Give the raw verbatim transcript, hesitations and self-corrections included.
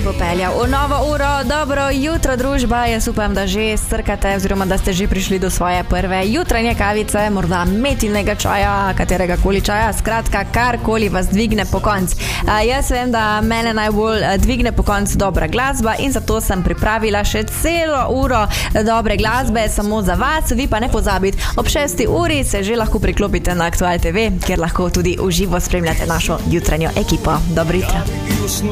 popeljal v novo uro. Dobro jutro, družba. Jaz upam, da že strkate oziroma da ste že prišli do svoje prve jutranje kavice, morda metilnega čaja, katerega koli čaja, skratka, karkoli vas dvigne po konc. Jaz vem, da mene najbolj dvigne po konc dobra glasba in zato sem pripravila še celo uro dobre glasbe samo za vas. Vi pa ne pozabite, ob šesti uri se že lahko priklopite na Aktual T V, kjer lahko tudi v živo spremljate našo jutranjo ekipo. Dobro jutro.